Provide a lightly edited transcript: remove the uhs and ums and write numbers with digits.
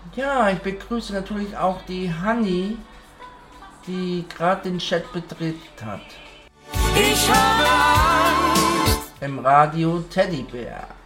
Ja, ich begrüße natürlich auch die Hanni, die gerade den Chat betreten hat. Ich habe Angst. Im Radio Teddybär.